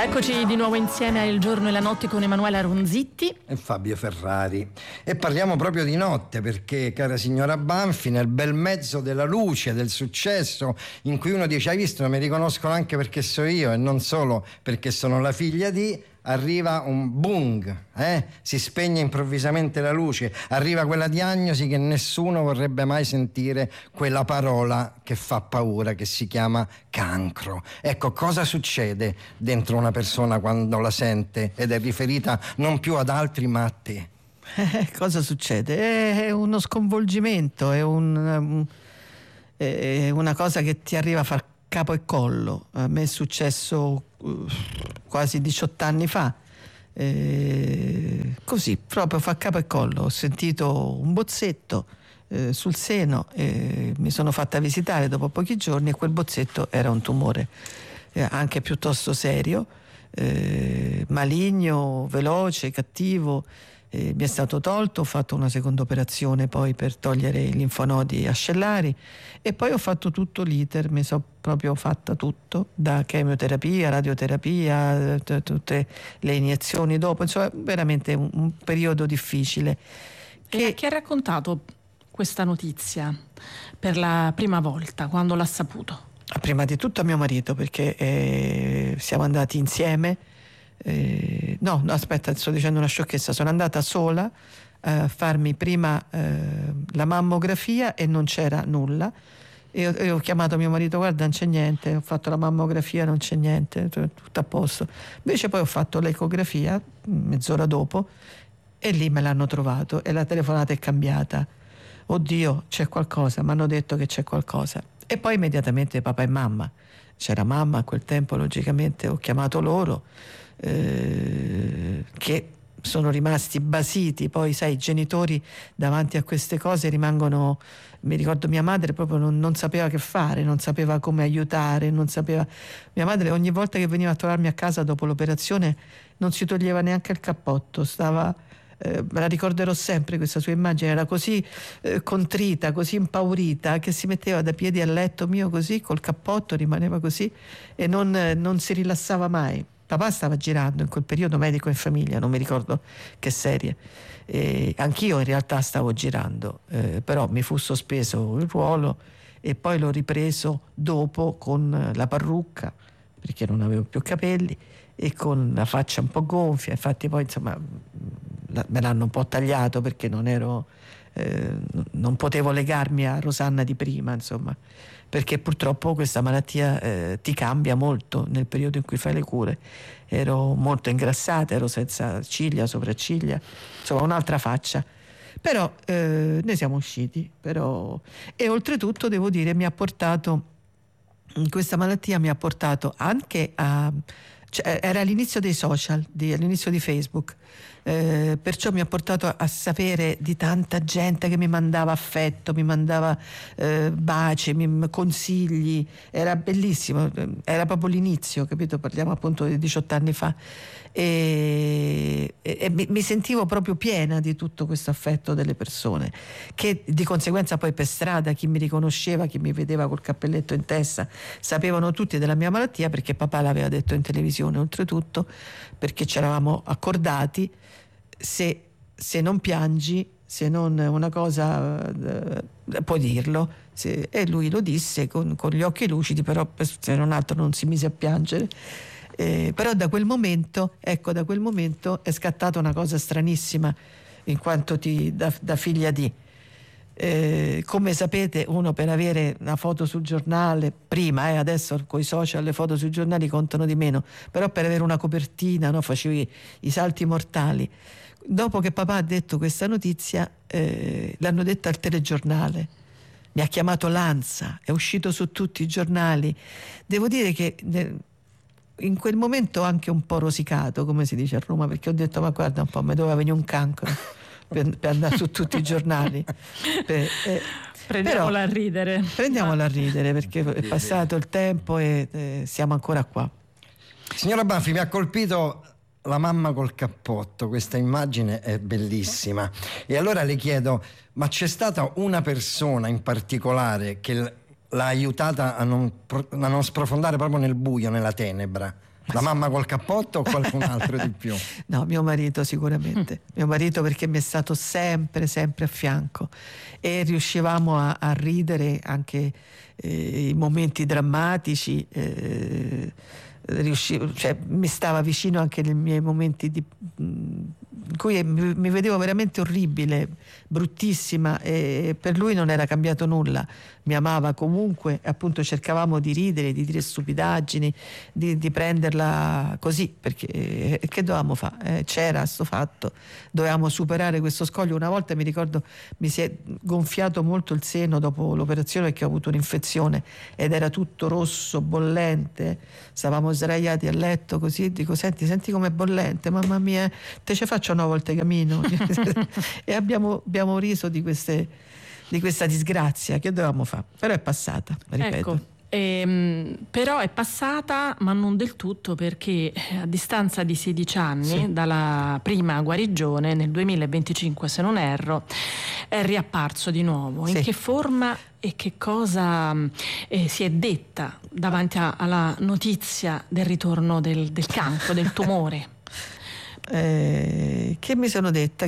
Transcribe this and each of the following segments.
Eccoci di nuovo insieme a Il giorno e la notte con Emanuela Ronzitti e Fabio Ferrari, e parliamo proprio di notte perché, cara signora Banfi, nel bel mezzo della luce, del successo, in cui uno dice: hai visto, mi riconoscono anche perché so io e non solo perché sono la figlia di, arriva un boom, si spegne improvvisamente la luce, arriva quella diagnosi che nessuno vorrebbe mai sentire, quella parola che fa paura, che si chiama cancro. Ecco, cosa succede dentro una persona quando la sente ed è riferita non più ad altri ma a te? Cosa succede? È uno sconvolgimento, è una cosa che ti arriva a far capo e collo. A me è successo quasi 18 anni fa, così proprio fa capo e collo. Ho sentito un bozzetto sul seno, mi sono fatta visitare dopo pochi giorni e quel bozzetto era un tumore anche piuttosto serio, maligno, veloce, cattivo. Mi è stato tolto, ho fatto una seconda operazione poi per togliere i linfonodi ascellari e poi ho fatto tutto l'iter, mi sono proprio fatta tutto, da chemioterapia, radioterapia, tutte le iniezioni dopo, insomma veramente un periodo difficile. E a chi ha raccontato questa notizia per la prima volta, quando l'ha saputo? Prima di tutto a mio marito, perché siamo andati insieme. No, aspetta, sto dicendo una sciocchezza. Sono andata sola a farmi prima la mammografia e non c'era nulla, e ho chiamato mio marito: guarda, non c'è niente, ho fatto la mammografia, non c'è niente, tutto a posto. Invece poi ho fatto l'ecografia mezz'ora dopo e lì me l'hanno trovato e la telefonata è cambiata. Oddio, c'è qualcosa, mi hanno detto che c'è qualcosa. E poi immediatamente papà e mamma. C'era mamma a quel tempo, logicamente ho chiamato loro, che sono rimasti basiti. Poi sai, i genitori davanti a queste cose rimangono. Mi ricordo mia madre proprio non sapeva che fare, non sapeva come aiutare, non sapeva. Mia madre ogni volta che veniva a trovarmi a casa dopo l'operazione non si toglieva neanche il cappotto, stava, me la ricorderò sempre questa sua immagine, era così contrita, così impaurita, che si metteva da piedi al letto mio così col cappotto, rimaneva così e non si rilassava mai. Papà stava girando in quel periodo Medico in Famiglia, non mi ricordo che serie, anch'io in realtà stavo girando, però mi fu sospeso il ruolo e poi l'ho ripreso dopo con la parrucca perché non avevo più capelli e con la faccia un po' gonfia. Infatti poi insomma me l'hanno un po' tagliato perché non potevo legarmi a Rosanna di prima, insomma, perché purtroppo questa malattia ti cambia molto nel periodo in cui fai le cure. Ero molto ingrassata, ero senza ciglia, sopracciglia, insomma un'altra faccia. Però ne siamo usciti, però. E oltretutto devo dire questa malattia mi ha portato anche a. Cioè, era all'inizio dei social, all'inizio di Facebook, perciò mi ha portato a sapere di tanta gente che mi mandava affetto, mi mandava baci, consigli. Era bellissimo, era proprio l'inizio, capito? Parliamo appunto di 18 anni fa e mi sentivo proprio piena di tutto questo affetto delle persone, che di conseguenza poi per strada chi mi riconosceva, chi mi vedeva col cappelletto in testa, sapevano tutti della mia malattia perché papà l'aveva detto in televisione, oltretutto perché ci eravamo accordati: se non piangi, se non una cosa puoi dirlo, e lui lo disse con gli occhi lucidi, però se non altro non si mise a piangere. Però da quel momento è scattata una cosa stranissima, in quanto da figlia di come sapete, uno per avere una foto sul giornale prima, adesso con i social le foto sui giornali contano di meno, però per avere una copertina, no, facevi i salti mortali. Dopo che papà ha detto questa notizia, l'hanno detta al telegiornale, mi ha chiamato l'ANSA, è uscito su tutti i giornali. Devo dire che in quel momento ho anche un po' rosicato, come si dice a Roma, perché ho detto: ma guarda un po', mi doveva venire un cancro per andare su tutti i giornali. Prendiamola a ridere. Prendiamola a ridere perché è passato il tempo e siamo ancora qua. Signora Banfi, mi ha colpito la mamma col cappotto, questa immagine è bellissima. E allora le chiedo: ma c'è stata una persona in particolare che l'ha aiutata a non sprofondare proprio nel buio, nella tenebra? La mamma col cappotto o qualcun altro di più? No, mio marito sicuramente. Mio marito, perché mi è stato sempre a fianco, e riuscivamo a ridere anche in momenti drammatici. Cioè, mi stava vicino anche nei miei momenti in cui mi vedevo veramente orribile, bruttissima, e per lui non era cambiato nulla. Mi amava comunque, e appunto cercavamo di ridere, di dire stupidaggini, di prenderla così, perché che dovevamo fare? C'era sto fatto, dovevamo superare questo scoglio. Una volta mi ricordo mi si è gonfiato molto il seno dopo l'operazione, perché ho avuto un'infezione ed era tutto rosso, bollente. Stavamo sdraiati a letto così, e dico: senti com'è bollente, mamma mia, te ce faccio una volta cammino. E abbiamo riso di questa disgrazia. Che dovevamo fare? Però è passata, ripeto. Ecco, però è passata, ma non del tutto, perché a distanza di 16 anni dalla prima guarigione, nel 2025 se non erro, è riapparso di nuovo. In che forma e che cosa si è detta davanti alla notizia del ritorno del cancro, del tumore? Che mi sono detta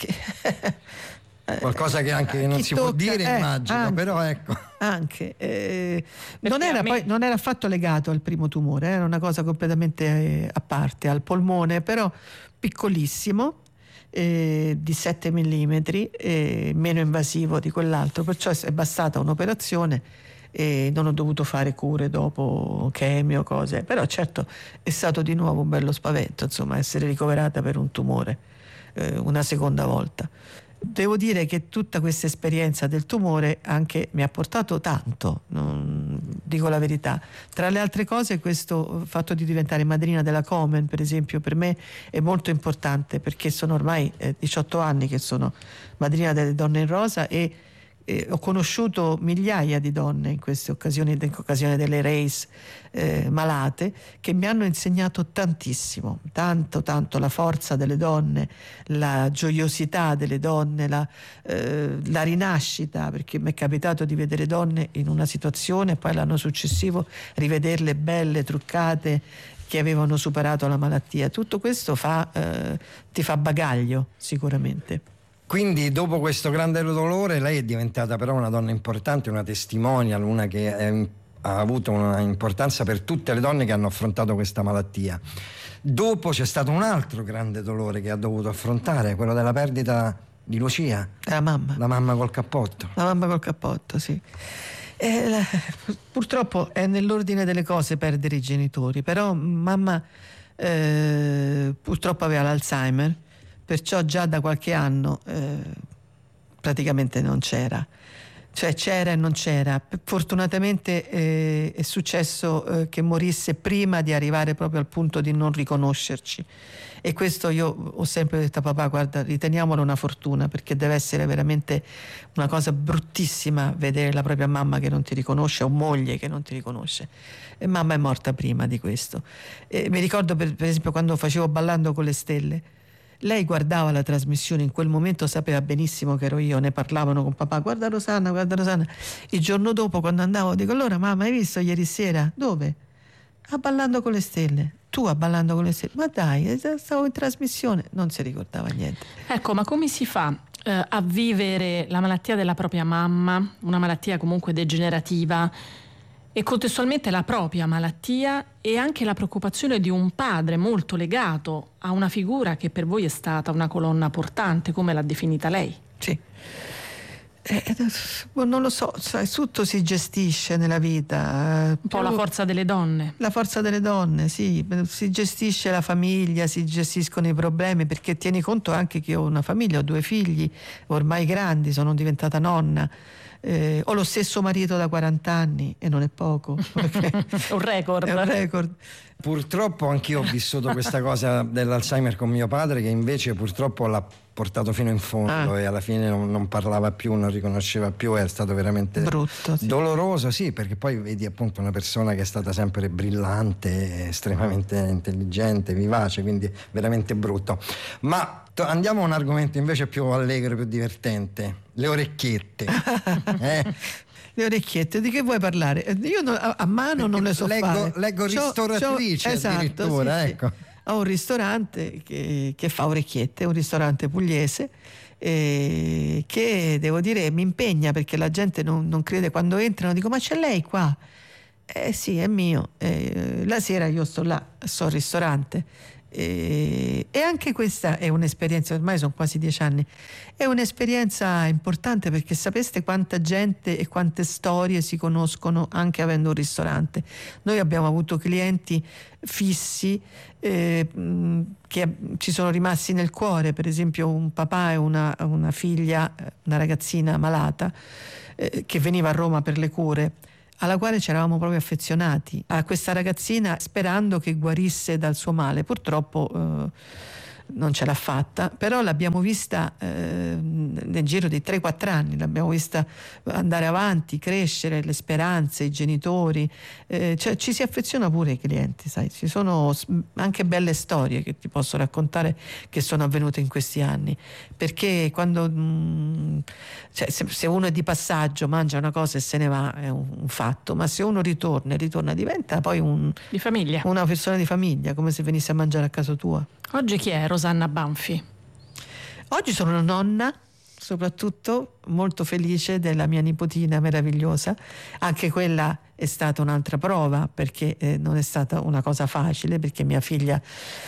qualcosa che anche non si può dire, immagino, anche, però ecco. Anche non era affatto legato al primo tumore, era una cosa completamente a parte, al polmone, però piccolissimo, di 7 millimetri, meno invasivo di quell'altro, perciò è bastata un'operazione e non ho dovuto fare cure dopo, chemio, cose. Però certo è stato di nuovo un bello spavento, insomma, essere ricoverata per un tumore una seconda volta. Devo dire che tutta questa esperienza del tumore anche mi ha portato tanto, dico la verità. Tra le altre cose, questo fatto di diventare madrina della Komen, per esempio, per me è molto importante, perché sono ormai 18 anni che sono madrina delle Donne in Rosa, e ho conosciuto migliaia di donne in queste occasioni, in occasione delle race malate, che mi hanno insegnato tantissimo, tanto la forza delle donne, la gioiosità delle donne, la rinascita, perché mi è capitato di vedere donne in una situazione e poi l'anno successivo rivederle belle, truccate, che avevano superato la malattia. Tutto questo ti fa bagaglio sicuramente. Quindi dopo questo grande dolore lei è diventata però una donna importante, una testimonial, una che ha avuto una importanza per tutte le donne che hanno affrontato questa malattia. Dopo c'è stato un altro grande dolore che ha dovuto affrontare, quello della perdita di Lucia. La mamma col cappotto. La mamma col cappotto, sì. Purtroppo è nell'ordine delle cose perdere i genitori, però mamma purtroppo aveva l'Alzheimer, perciò già da qualche anno praticamente non c'era. Cioè c'era e non c'era. Fortunatamente è successo che morisse prima di arrivare proprio al punto di non riconoscerci, e questo io ho sempre detto a papà: guarda, riteniamolo una fortuna, perché deve essere veramente una cosa bruttissima vedere la propria mamma che non ti riconosce, o moglie che non ti riconosce. E mamma è morta prima di questo. Mi ricordo per esempio quando facevo Ballando con le Stelle, lei guardava la trasmissione, in quel momento sapeva benissimo che ero io, ne parlavano con papà: guarda Rosanna. Il giorno dopo, quando andavo, dico: allora mamma, hai visto ieri sera? Dove? A Ballando con le Stelle. Tu a Ballando con le Stelle? Ma dai, stavo in trasmissione. Non si ricordava niente. Ecco, ma come si fa a vivere la malattia della propria mamma, una malattia comunque degenerativa, e contestualmente la propria malattia e anche la preoccupazione di un padre molto legato a una figura che per voi è stata una colonna portante, come l'ha definita lei? Sì. Non lo so, sai, tutto si gestisce nella vita. Un po' la forza delle donne. La forza delle donne, sì. Si gestisce la famiglia, si gestiscono i problemi, perché tieni conto anche che ho una famiglia, ho 2 figli ormai grandi, sono diventata nonna. Ho lo stesso marito da 40 anni e non è poco. È un record. È un record. Purtroppo anch'io ho vissuto questa cosa dell'Alzheimer con mio padre, che invece purtroppo l'ha portato fino in fondo e alla fine non parlava più, non riconosceva più, è stato veramente brutto, sì. Doloroso, sì, perché poi vedi appunto una persona che è stata sempre brillante, estremamente intelligente, vivace, quindi veramente brutto. Ma andiamo a un argomento invece più allegro, più divertente: le orecchiette. Le orecchiette, di che vuoi parlare? Io a mano non le so fare. Leggo ristoratrice addirittura, sì, ecco. sì. Ho un ristorante che fa orecchiette, un ristorante pugliese, che devo dire mi impegna, perché la gente non crede quando entrano. Dico: ma c'è lei qua? Sì, è mio. La sera io sto là, sto al ristorante. E anche questa è un'esperienza, ormai sono quasi 10 anni, è un'esperienza importante, perché sapeste quanta gente e quante storie si conoscono anche avendo un ristorante. Noi abbiamo avuto clienti fissi che ci sono rimasti nel cuore, per esempio un papà e una figlia, una ragazzina malata che veniva a Roma per le cure, alla quale ci eravamo proprio affezionati, a questa ragazzina, sperando che guarisse dal suo male. Purtroppo non ce l'ha fatta, però l'abbiamo vista nel giro di 3-4 anni, l'abbiamo vista andare avanti, crescere, le speranze, i genitori, cioè ci si affeziona pure ai clienti, sai, ci sono anche belle storie che ti posso raccontare che sono avvenute in questi anni, perché quando cioè, se uno è di passaggio, mangia una cosa e se ne va, è un fatto, ma se uno ritorna, diventa poi di famiglia, una persona di famiglia, come se venisse a mangiare a casa tua. Oggi chi è Rosanna Banfi? Oggi sono una nonna, soprattutto molto felice della mia nipotina meravigliosa. Anche quella è stata un'altra prova, perché non è stata una cosa facile, perché mia figlia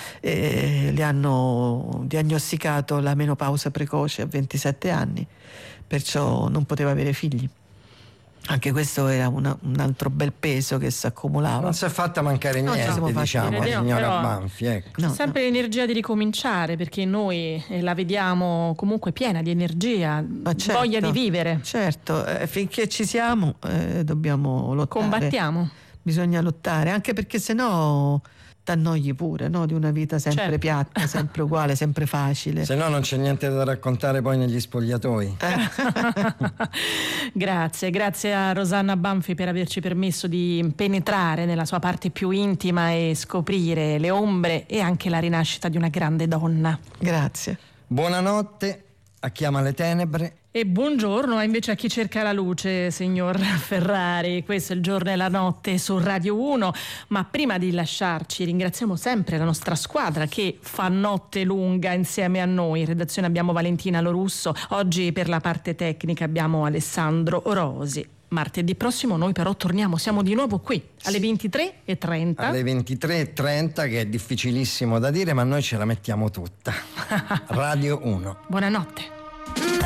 le hanno diagnosticato la menopausa precoce a 27 anni, perciò non poteva avere figli. Anche questo era un altro bel peso che si accumulava. Non si è fatta mancare niente, diciamo, signora Banfi. Ecco. C'è sempre l'energia di ricominciare, perché noi la vediamo comunque piena di energia, certo, voglia di vivere. Certo, finché ci siamo dobbiamo lottare. Combattiamo. Bisogna lottare, anche perché sennò t'annoi pure, no? Di una vita sempre piatta, sempre uguale, sempre facile. Se no non c'è niente da raccontare poi negli spogliatoi. Grazie a Rosanna Banfi per averci permesso di penetrare nella sua parte più intima e scoprire le ombre e anche la rinascita di una grande donna. Grazie. Buonanotte a chi ama le tenebre. E buongiorno invece a chi cerca la luce, signor Ferrari. Questo è Il giorno e la notte su Radio 1. Ma prima di lasciarci ringraziamo sempre la nostra squadra che fa notte lunga insieme a noi. In redazione abbiamo Valentina Lorusso. Oggi per la parte tecnica abbiamo Alessandro Rosi. Martedì prossimo noi però torniamo, siamo di nuovo qui alle 23:30. Alle 23:30, che è difficilissimo da dire, ma noi ce la mettiamo tutta. Radio 1. Buonanotte.